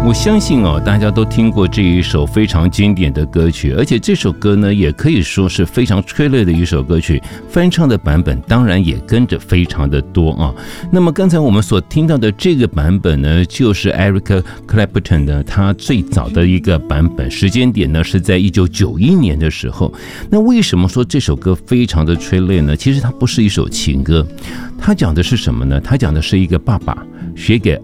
我相信大家都听过这一首非常经典的歌曲，而且这首歌呢，也可以说是非常催泪的一首歌曲，翻唱的版本当然也跟着非常的多啊。那么刚才我们所听到的这个版本呢，就是 Eric Clapton 的他最早的一个版本，时间点呢是在1991年的时候。那为什么说这首歌非常的催泪呢？其实它不是一首情歌，它讲的是什么呢？它讲的是一个爸爸写给